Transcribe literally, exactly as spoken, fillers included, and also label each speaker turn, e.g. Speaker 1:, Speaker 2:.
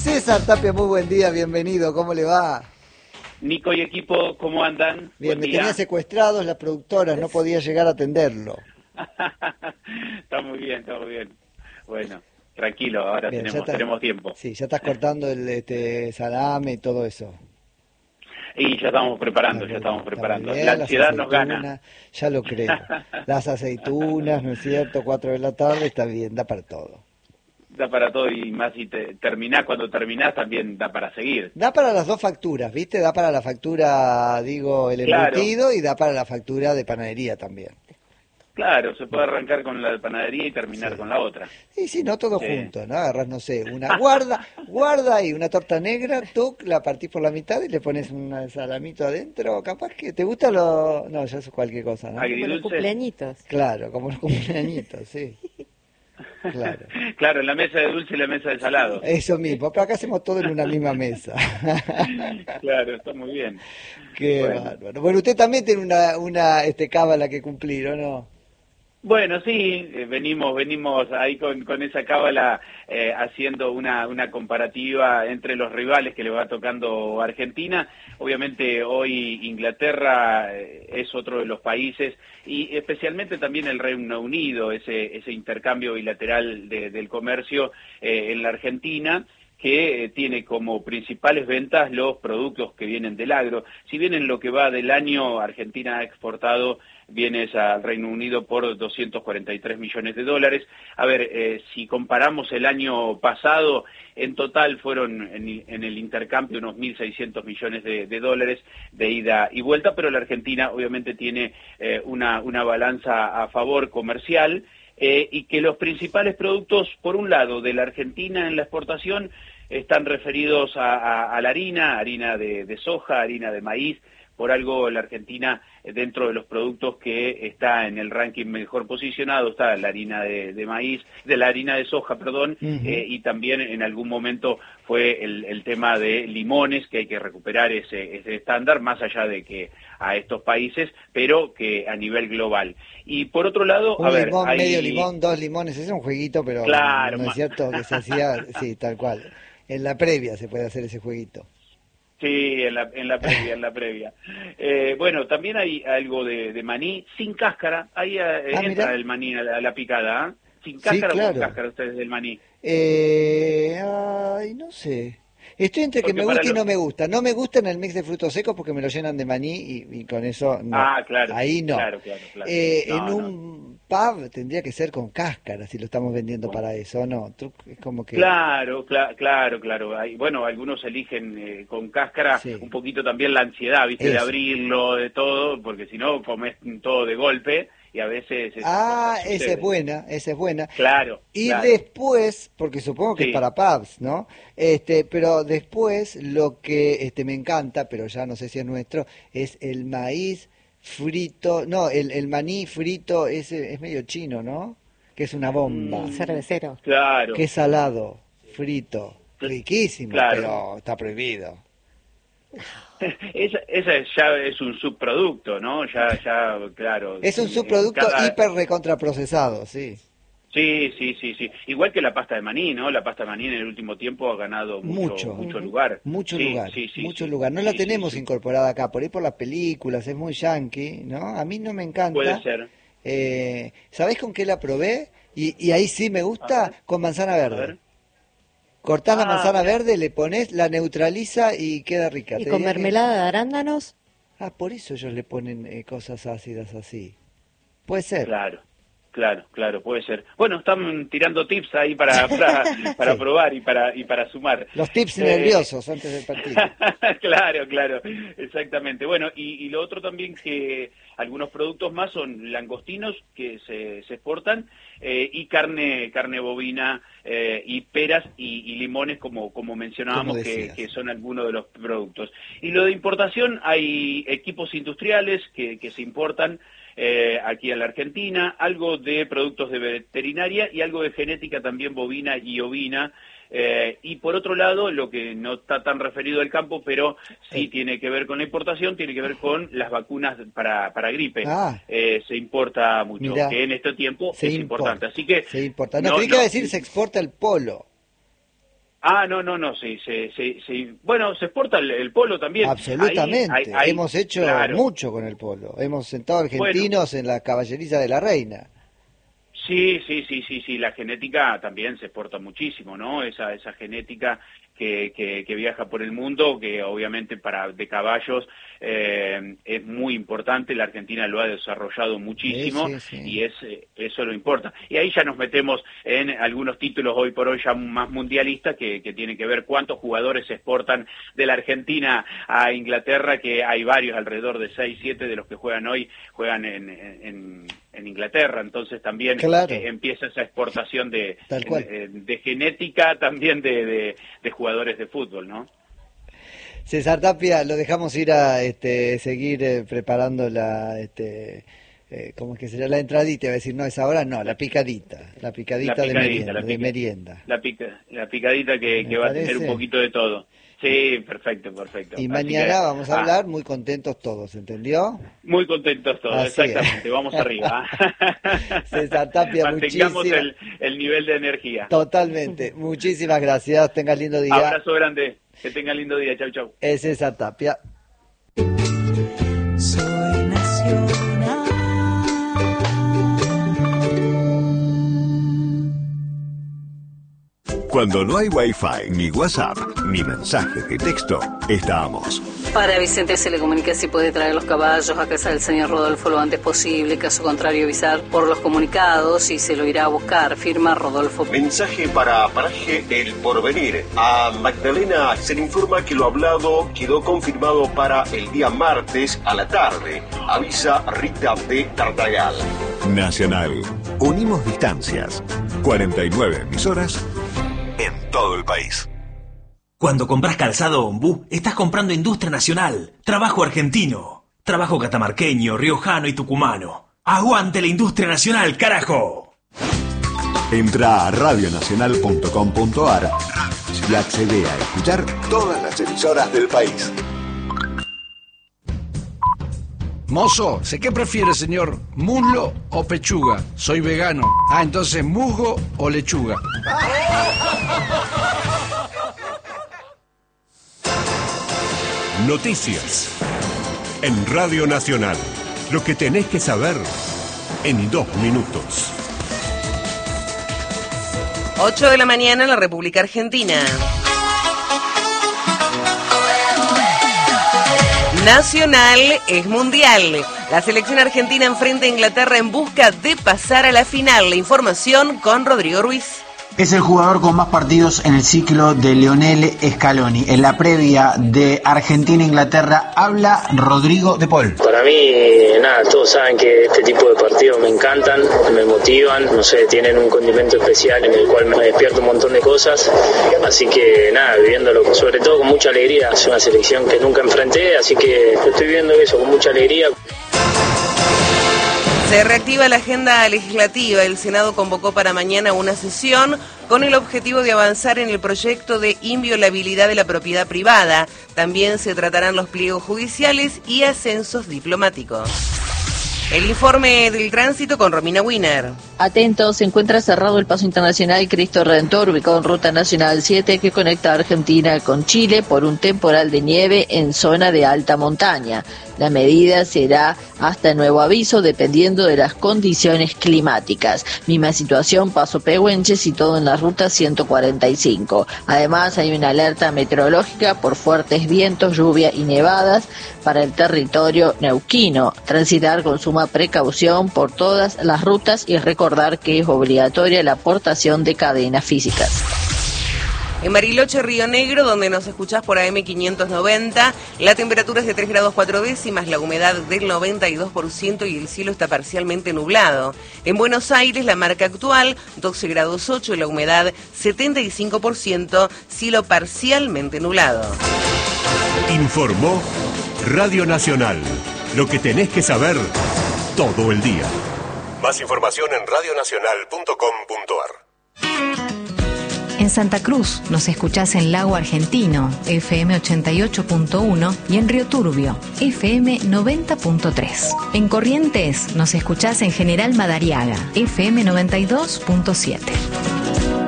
Speaker 1: César Tapia, muy buen día, bienvenido, ¿cómo le va?
Speaker 2: Nico y equipo, ¿cómo andan?
Speaker 1: Bien,
Speaker 2: Buen
Speaker 1: me
Speaker 2: día.
Speaker 1: tenía secuestrados las productoras, no podía llegar a atenderlo.
Speaker 2: Está muy bien, está muy bien. Bueno, tranquilo, ahora
Speaker 1: Bien,
Speaker 2: tenemos,
Speaker 1: está,
Speaker 2: tenemos tiempo.
Speaker 1: Sí, ya estás cortando el este, salame y todo eso.
Speaker 2: Y ya estamos preparando,
Speaker 1: Está
Speaker 2: ya
Speaker 1: muy
Speaker 2: estamos
Speaker 1: bien, está
Speaker 2: preparando.
Speaker 1: muy bien,
Speaker 2: La
Speaker 1: las
Speaker 2: ansiedad nos gana.
Speaker 1: aceitunas, ya lo creo. Las aceitunas, ¿no es cierto? Cuatro de la tarde, está bien, da para todo.
Speaker 2: Da para todo y más si te, terminás, cuando terminás también da para seguir.
Speaker 1: Da para las dos facturas, ¿viste? Da para la factura, digo, el
Speaker 2: Claro.
Speaker 1: embutido y da para la factura de panadería también.
Speaker 2: Claro, se puede arrancar con la panadería y terminar
Speaker 1: Sí.
Speaker 2: con la otra.
Speaker 1: Sí, sí, no todo
Speaker 2: Sí.
Speaker 1: junto, ¿no? Agarras, no sé, una guarda, guarda y una torta negra, tú la partís por la mitad y le pones un salamito adentro, capaz que te gusta lo... No, ya es cualquier cosa, ¿no?
Speaker 2: Agridulce.
Speaker 3: Como los cumpleañitos.
Speaker 1: Claro, como los cumpleañitos, sí. Claro.
Speaker 2: Claro, la mesa de dulce y la mesa de salado.
Speaker 1: Eso mismo, pero acá hacemos todo en una misma mesa.
Speaker 2: Claro, está muy bien.
Speaker 1: Qué
Speaker 2: Bueno.
Speaker 1: bárbaro. Bueno, usted también tiene una, una este, cábala que cumplir, ¿o no?
Speaker 2: Bueno, sí, eh, venimos venimos ahí con, con esa cábala eh, haciendo una, una comparativa entre los rivales que le va tocando Argentina. Obviamente hoy Inglaterra eh, es otro de los países y especialmente también el Reino Unido, ese, ese intercambio bilateral de, del comercio eh, en la Argentina, que eh, tiene como principales ventas los productos que vienen del agro. Si bien en lo que va del año Argentina ha exportado bienes al Reino Unido por doscientos cuarenta y tres millones de dólares. A ver, eh, si comparamos el año pasado, en total fueron en, en el intercambio unos mil seiscientos millones de, de dólares de ida y vuelta, pero la Argentina obviamente tiene eh, una, una balanza a favor comercial, eh, y que los principales productos, por un lado, de la Argentina en la exportación, están referidos a, a, a la harina, harina de, de soja, harina de maíz. Por algo la Argentina, dentro de los productos que está en el ranking mejor posicionado, está la harina de, de maíz, de la harina de soja, perdón, uh-huh. eh, y también en algún momento fue el, el tema de limones, que hay que recuperar ese, ese estándar, más allá de que a estos países, pero que a nivel global. Y por otro lado,
Speaker 1: un
Speaker 2: a ver...
Speaker 1: limón,
Speaker 2: hay...
Speaker 1: medio limón, dos limones, ese es un jueguito, pero
Speaker 2: claro,
Speaker 1: no es cierto que se hacía, sí, tal cual. En la previa se puede hacer ese jueguito.
Speaker 2: Sí, en la, en la previa, en la previa. Eh, bueno, también hay algo de, de maní sin cáscara. Ahí eh,
Speaker 1: ah,
Speaker 2: entra
Speaker 1: mirá.
Speaker 2: el maní a la, a la picada, ¿eh? Sin cáscara,
Speaker 1: sí, claro.
Speaker 2: O con cáscara ustedes del maní.
Speaker 1: Eh, ay, no sé. Estoy entre
Speaker 2: Porque
Speaker 1: que me gusta
Speaker 2: los...
Speaker 1: y no me gusta. No me gusta en el mix de frutos secos porque me lo llenan de maní y, y con eso no.
Speaker 2: Ah, claro.
Speaker 1: Ahí no.
Speaker 2: Claro, claro, claro.
Speaker 1: Eh,
Speaker 2: no,
Speaker 1: en un no. pub tendría que ser con cáscara si lo estamos vendiendo
Speaker 2: bueno.
Speaker 1: para eso, ¿no? Es como que...
Speaker 2: Claro, cl- claro, claro. Hay, bueno, algunos eligen eh, con cáscara, sí. Un poquito también la ansiedad, ¿viste? Eso. De abrirlo, de todo, porque si no comes todo de golpe. Y a veces...
Speaker 1: Ah, esa es buena, esa es buena.
Speaker 2: Claro.
Speaker 1: Y
Speaker 2: claro.
Speaker 1: después, porque supongo que sí. Es para pubs, ¿no? Este, pero después lo que este me encanta, pero ya no sé si es nuestro, es el maíz frito, no, el, el maní frito, ese es medio chino, ¿no? Que es una bomba.
Speaker 3: Mm, cervecero.
Speaker 2: Claro.
Speaker 1: Que es salado, frito, riquísimo, claro. Pero está prohibido.
Speaker 2: Esa, esa ya es un subproducto, ¿no? Ya, ya, claro.
Speaker 1: Es un subproducto
Speaker 2: cada...
Speaker 1: hiper recontraprocesado, sí.
Speaker 2: Sí, sí, sí, sí. Igual que la pasta de maní, ¿no? La pasta de maní en el último tiempo ha ganado mucho, mucho, mucho lugar.
Speaker 1: Mucho
Speaker 2: sí,
Speaker 1: lugar,
Speaker 2: sí, sí,
Speaker 1: mucho
Speaker 2: sí,
Speaker 1: lugar. No
Speaker 2: sí,
Speaker 1: la
Speaker 2: sí,
Speaker 1: tenemos
Speaker 2: sí, sí.
Speaker 1: incorporada acá, por ahí por las películas, es muy yankee, ¿no? A mí no me encanta.
Speaker 2: Puede ser.
Speaker 1: Eh, ¿Sabés con qué la probé? Y, y ahí sí me gusta, con manzana verde. Cortás ah, la manzana mira. verde, le pones, la neutraliza y queda rica.
Speaker 3: ¿Y
Speaker 1: ¿Te
Speaker 3: con mermelada que... de arándanos?
Speaker 1: Ah, por eso ellos le ponen eh, cosas ácidas así. Puede ser.
Speaker 2: Claro, claro, claro, puede ser. Bueno, están tirando tips ahí para para, para sí. probar y para y para sumar.
Speaker 1: Los tips eh... nerviosos antes del partido.
Speaker 2: Claro, claro, exactamente. Bueno, y, y lo otro también que algunos productos más son langostinos que se, se exportan eh, y carne carne bovina eh, y peras y, y limones como como mencionábamos que, que son algunos de los productos. Y lo de importación, hay equipos industriales que, que se importan eh, aquí en la Argentina, algo de productos de veterinaria y algo de genética también bovina y ovina. Eh, y por otro lado, lo que no está tan referido al campo, pero sí, sí tiene que ver con la importación, tiene que ver con las vacunas para, para gripe. Ah, eh, se importa mucho, mirá, que en este tiempo es
Speaker 1: importa,
Speaker 2: importante. Así que
Speaker 1: se importa. No, no, no, que decir se exporta el polo.
Speaker 2: Ah, no, no, no, sí, sí, sí, sí. Bueno, se exporta el, el polo también.
Speaker 1: Absolutamente,
Speaker 2: ahí, ahí, ahí,
Speaker 1: hemos hecho
Speaker 2: claro.
Speaker 1: mucho con el polo, hemos sentado argentinos bueno. en la caballeriza de la reina.
Speaker 2: Sí, sí, sí, sí, sí, la genética también se exporta muchísimo, ¿no? Esa, esa genética que, que, que viaja por el mundo, que obviamente para de caballos eh, es muy importante, la Argentina lo ha desarrollado muchísimo, sí, sí, sí. y es eso lo importa. Y ahí ya nos metemos en algunos títulos hoy por hoy ya más mundialistas que, que tienen que ver cuántos jugadores se exportan de la Argentina a Inglaterra, que hay varios, alrededor de seis, siete de los que juegan hoy, juegan en, en, en Inglaterra, entonces también claro. eh, empieza esa exportación de, de, de genética también de, de, de jugadores de fútbol, ¿no?
Speaker 1: César Tapia, lo dejamos ir a este, seguir eh, preparando la, este, eh, ¿cómo es que será? La entradita, iba a decir, no, es ahora, no, la picadita, la picadita, la picadita de merienda. La, pica, de merienda.
Speaker 2: la, pica, la picadita que, que va parece? a tener un poquito de todo. Sí, perfecto, perfecto.
Speaker 1: Y Así mañana que, vamos a ah, hablar muy contentos todos, ¿entendió?
Speaker 2: Muy contentos todos, Así exactamente, es. Vamos arriba.
Speaker 1: César Tapia,
Speaker 2: Mantengamos
Speaker 1: muchísimas...
Speaker 2: el, el nivel de energía.
Speaker 1: Totalmente, muchísimas gracias, tengas lindo día.
Speaker 2: Abrazo grande, que tengan lindo día, chau, chau.
Speaker 1: Es César Tapia.
Speaker 4: Soy nacional.
Speaker 5: Cuando no hay Wi-Fi, ni WhatsApp, ni mensajes de texto, estamos.
Speaker 6: Para Vicente se le comunica si puede traer los caballos a casa del señor Rodolfo lo antes posible. Caso contrario, avisar por los comunicados y se lo irá a buscar. Firma Rodolfo.
Speaker 7: Mensaje para Paraje El Porvenir. A Magdalena se le informa que lo hablado quedó confirmado para el día martes a la tarde. Avisa Rita de Tartagal.
Speaker 5: Nacional. Unimos distancias. cuarenta y nueve emisoras en todo el país.
Speaker 8: Cuando compras calzado Ombú, estás comprando industria nacional, trabajo argentino, trabajo catamarqueño, riojano y tucumano. ¡Aguante la industria nacional, carajo!
Speaker 5: Entra a radio nacional punto com punto a r y accede a escuchar todas las emisoras del país.
Speaker 9: Mozo, ¿sé qué prefiere, señor? ¿Muslo o pechuga? Soy vegano. Ah, entonces, ¿musgo o lechuga?
Speaker 10: Noticias en Radio Nacional. Lo que tenés que saber en dos minutos.
Speaker 11: ocho de la mañana en la República Argentina. Nacional es mundial. La selección argentina enfrenta a Inglaterra en busca de pasar a la final. La información con Rodrigo Ruiz.
Speaker 12: Es el jugador con más partidos en el ciclo de Lionel Scaloni. En la previa de Argentina-Inglaterra habla Rodrigo de Paul.
Speaker 13: Para mí, nada, todos saben que este tipo de partidos me encantan, me motivan, no sé, tienen un condimento especial en el cual me despierto un montón de cosas. Así que nada, viviéndolo sobre todo con mucha alegría. Es una selección que nunca enfrenté, así que estoy viviendo eso con mucha alegría.
Speaker 11: Se reactiva la agenda legislativa. El Senado convocó para mañana una sesión con el objetivo de avanzar en el proyecto de inviolabilidad de la propiedad privada. También se tratarán los pliegos judiciales y ascensos diplomáticos. El informe del tránsito con Romina Wiener.
Speaker 14: Atentos, se encuentra cerrado el paso internacional Cristo Redentor, ubicado en Ruta Nacional siete, que conecta a Argentina con Chile por un temporal de nieve en zona de alta montaña. La medida será hasta nuevo aviso, dependiendo de las condiciones climáticas. Misma situación, Paso Pehuenches y todo en la ruta ciento cuarenta y cinco. Además, hay una alerta meteorológica por fuertes vientos, lluvia y nevadas para el territorio neuquino. Transitar con suma precaución por todas las rutas y recordar que es obligatoria la aportación de cadenas físicas.
Speaker 11: En Bariloche, Río Negro, donde nos escuchás por A M quinientos noventa, la temperatura es de tres grados cuatro décimas, la humedad del noventa y dos por ciento y el cielo está parcialmente nublado. En Buenos Aires, la marca actual, doce grados ocho, la humedad setenta y cinco por ciento, cielo parcialmente nublado.
Speaker 10: Informó Radio Nacional. Lo que tenés que saber todo el día. Más información en radio nacional punto com punto a r.
Speaker 15: En Santa Cruz nos escuchás en Lago Argentino, F M ochenta y ocho punto uno, y en Río Turbio, F M noventa punto tres. En Corrientes nos escuchás en General Madariaga, F M noventa y dos punto siete.